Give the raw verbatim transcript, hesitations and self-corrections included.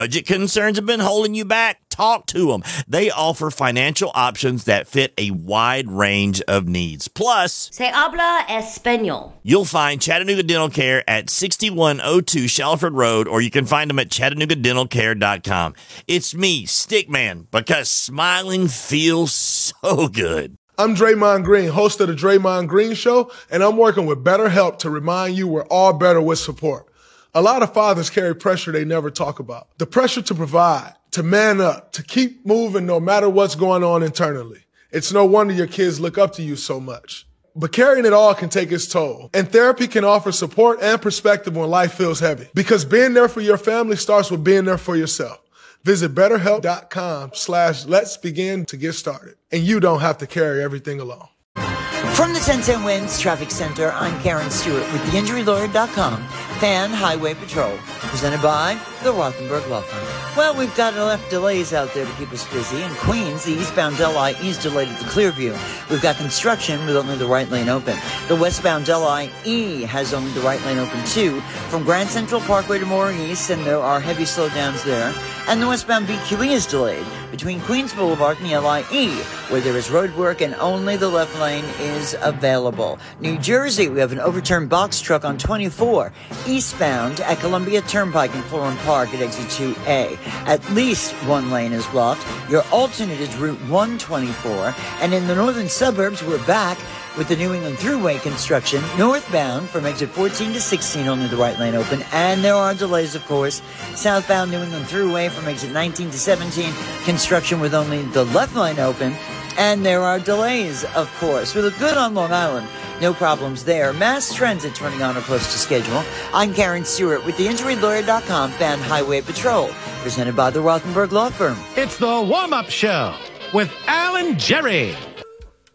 Budget concerns have been holding you back? Talk to them. They offer financial options that fit a wide range of needs. Plus, Se habla español. You'll find Chattanooga Dental Care at sixty-one oh two Shalford Road, or you can find them at chattanooga dental care dot com. It's me, Stickman, because smiling feels so good. I'm Draymond Green, host of the Draymond Green Show, and I'm working with BetterHelp to remind you we're all better with support. A lot of fathers carry pressure they never talk about. The pressure to provide, to man up, to keep moving no matter what's going on internally. It's no wonder your kids look up to you so much. But carrying it all can take its toll. And therapy can offer support and perspective when life feels heavy. Because being there for your family starts with being there for yourself. Visit betterhelp.com slash let's begin to get started. And you don't have to carry everything alone. From the ten ten Winds Traffic Center, I'm Karen Stewart with the injury lawyer dot com, Fan Highway Patrol, presented by the Rothenberg Law Firm. Well, we've got enough delays out there to keep us busy. In Queens, the eastbound Delhi is delayed at the Clearview. We've got construction with only the right lane open. The westbound Delhi E has only the right lane open too, from Grand Central Parkway to Moore East, and there are heavy slowdowns there. And the westbound B Q E is delayed between Queens Boulevard and the L I E, where there is road work and only the left lane is available. New Jersey, we have an overturned box truck on twenty-four, eastbound at Columbia Turnpike in Florham Park at exit two A. At least one lane is blocked. Your alternate is Route one twenty-four. And in the northern suburbs, we're back with the New England Thruway construction. Northbound from exit fourteen to sixteen, only the right lane open. And there are delays, of course. Southbound New England Thruway from exit nineteen to seventeen, construction with only the left lane open. And there are delays, of course. We look good on Long Island. No problems there. Mass transit running on or close to schedule. I'm Karen Stewart with the injury lawyer dot com Fan Highway Patrol, presented by the Rothenberg Law Firm. It's the warm-up show with Alan Jerry.